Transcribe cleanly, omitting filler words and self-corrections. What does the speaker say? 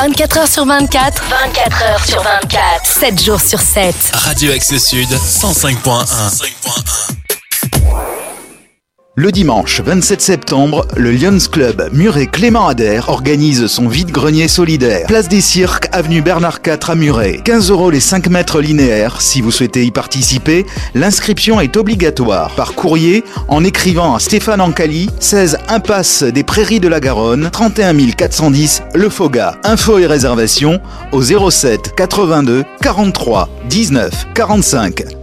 24 heures sur 24. 24 heures sur 24. 7 jours sur 7. Radio Axe Sud, 105.1. Le dimanche 27 septembre, le Lions Club Muret Clément Adair organise son vide-grenier solidaire. Place des Cirques, avenue Bernard IV à Muret. 15 € les 5 mètres linéaires. Si vous souhaitez y participer, l'inscription est obligatoire. Par courrier, en écrivant à Stéphane Ancali, 16 impasse des Prairies de la Garonne, 31 410 Le Faugas. Infos et réservations au 07 82 43 19 45.